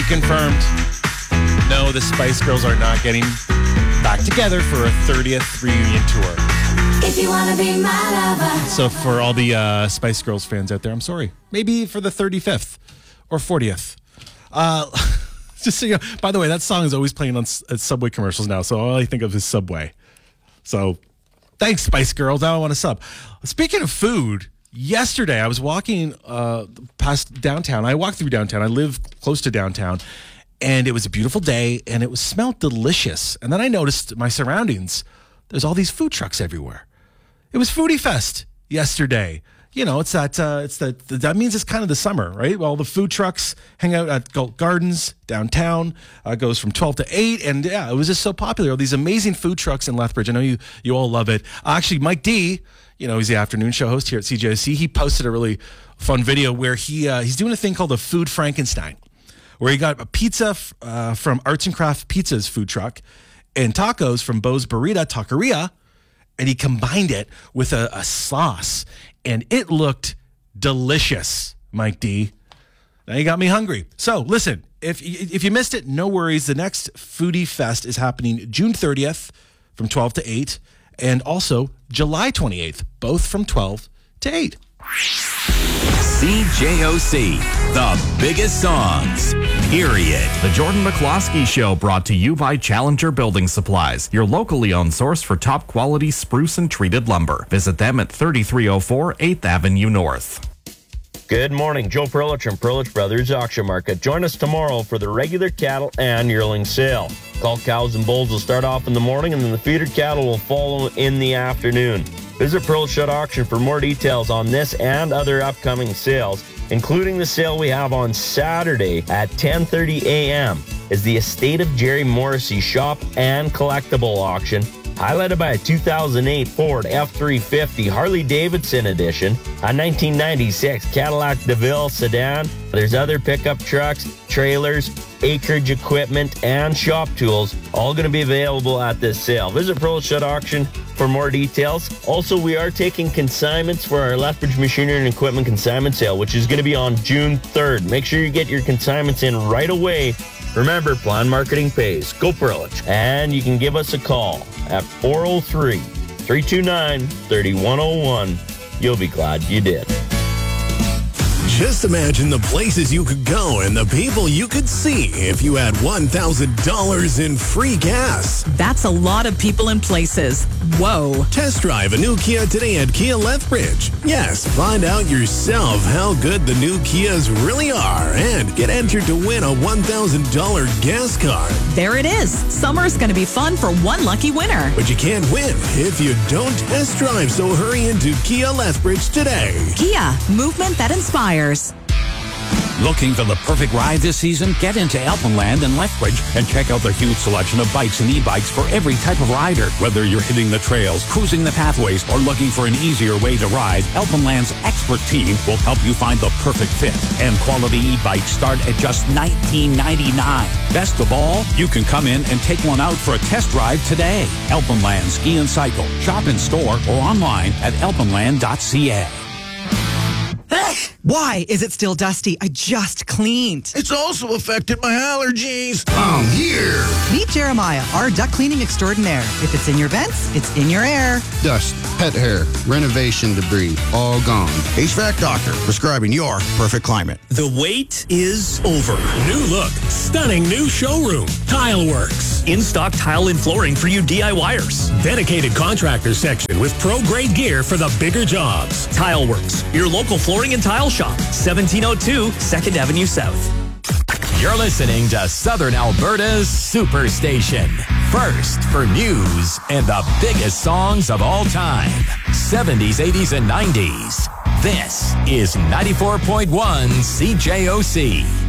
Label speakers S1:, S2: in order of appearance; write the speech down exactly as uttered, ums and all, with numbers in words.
S1: confirmed. No, the Spice Girls are not getting back together for a thirtieth reunion tour.
S2: If you want to be my lover.
S1: So for all the uh, Spice Girls fans out there, I'm sorry. Maybe for the thirty-fifth or fortieth. Uh, just so you know, by the way, that song is always playing on uh, Subway commercials now, so all I think of is Subway. So thanks, Spice Girls. Now I want to sub. Speaking of food, yesterday I was walking uh, past downtown. I walked through downtown. I live close to downtown. And it was a beautiful day, and it was smelled delicious. And then I noticed my surroundings. There's all these food trucks everywhere. It was Foodie Fest yesterday. You know, it's that. Uh, it's that. That means it's kind of the summer, right? Well, the food trucks hang out at Galt Gardens downtown. Uh, goes from twelve to eight, and yeah, it was just so popular. All these amazing food trucks in Lethbridge. I know you you all love it. Uh, actually, Mike D, you know, he's the afternoon show host here at C J O C. He posted a really fun video where he uh, he's doing a thing called the Food Frankenstein, where he got a pizza uh, from Arts and Craft Pizza's food truck and tacos from Bo's Burrito Taqueria, and he combined it with a, a sauce, and it looked delicious, Mike D. Now you got me hungry. So listen, if, if you missed it, no worries. The next Foodie Fest is happening June thirtieth from twelve to eight, and also July twenty-eighth, both from twelve to eight.
S3: C J O C, the biggest songs, period.
S4: The Jordan McCloskey Show, brought to you by Challenger Building Supplies, your locally owned source for top quality spruce and treated lumber. Visit them at thirty-three oh four eighth Avenue North.
S5: Good morning. Joe Perlich from Perlich Brothers Auction Market. Join us tomorrow for the regular cattle and yearling sale. Cull cows and bulls will start off in the morning, and then the feeder cattle will follow in the afternoon. Visit Perlich Auction for more details on this and other upcoming sales, including the sale we have on Saturday at ten thirty a.m. is the Estate of Jerry Morrissey Shop and Collectible Auction, highlighted by a two thousand eight Ford F three fifty Harley-Davidson edition, a nineteen ninety-six Cadillac DeVille sedan. There's other pickup trucks, trailers, acreage equipment, and shop tools, all going to be available at this sale. Visit Perlich Auction for more details. Also, we are taking consignments for our Lethbridge Machinery and Equipment Consignment Sale, which is going to be on June third. Make sure you get your consignments in right away. Remember, plan marketing pays. Go Perlich. And you can give us a call at four oh three, three two nine, three one oh one. You'll be glad you did.
S6: Just imagine the places you could go and the people you could see if you had one thousand dollars in free gas.
S7: That's a lot of people and places. Whoa.
S6: Test drive a new Kia today at Kia Lethbridge. Yes, find out yourself how good the new Kias really are and get entered to win a one thousand dollars gas card.
S7: There it is. Summer's going to be fun for one lucky winner.
S6: But you can't win if you don't test drive, so hurry into Kia Lethbridge today.
S7: Kia, movement that inspires.
S8: Looking for the perfect ride this season? Get into Alpenland in Lethbridge and check out the huge selection of bikes and e-bikes for every type of rider. Whether you're hitting the trails, cruising the pathways, or looking for an easier way to ride, Alpenland's expert team will help you find the perfect fit. And quality e-bikes start at just nineteen ninety-nine dollars. Best of all, you can come in and take one out for a test drive today. Alpenland Ski and Cycle. Shop in store or online at alpenland dot c a.
S9: Why is it still dusty? I just cleaned.
S10: It's also affected my allergies. I'm here.
S9: Meet Jeremiah, our duct cleaning extraordinaire. If it's in your vents, it's in your air.
S11: Dust, pet hair, renovation debris, all gone.
S10: H V A C doctor prescribing your perfect climate.
S12: The wait is over. New look, stunning new showroom, Tileworks. In-stock tile and flooring for you DIYers. Dedicated contractor section with pro-grade gear for the bigger jobs. Tileworks, your local flooring and tile shop, seventeen oh two second Avenue South.
S3: You're listening to Southern Alberta's Superstation. First for news and the biggest songs of all time. seventies, eighties, and nineties. This is ninety-four point one C J O C.